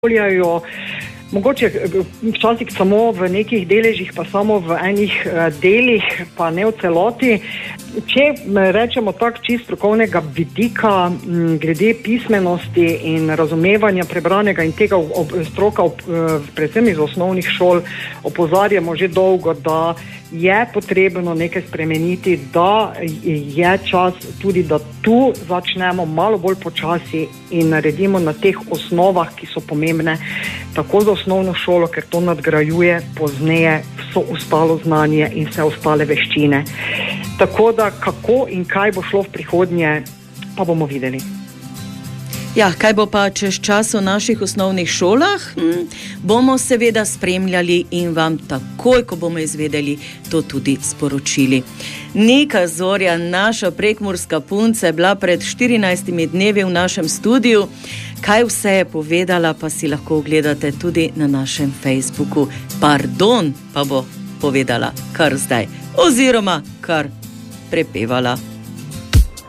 ponavljajo, mogoče včasih samo v nekih deležih, pa samo v enih delih, pa ne v celoti. Če rečemo tak čist strokovnega vidika glede pismenosti in razumevanja prebranega in tega stroka, predvsem iz osnovnih šol, opozarjamo že dolgo, da je potrebno nekaj spremeniti, da je čas tudi, da tu začnemo malo bolj počasi in naredimo na teh osnovah, ki so pomembne, tako za osnovno šolo, ker to nadgrajuje pozneje vso ostalo znanje in vse ostale veščine. Tako da kako in kaj bo šlo v prihodnje, pa bomo videli. Ja, kaj bo pa čez čas v naših osnovnih šolah? Bomo seveda spremljali in vam takoj, ko bomo izvedeli, to tudi sporočili. Nika Zorja, naša prekmurska punca, je bila pred 14 dnevi v našem studiu. Kaj vse je povedala, pa si lahko ogledate tudi na našem Facebooku. Pardon, pa bo povedala kar zdaj, oziroma kar prepevala.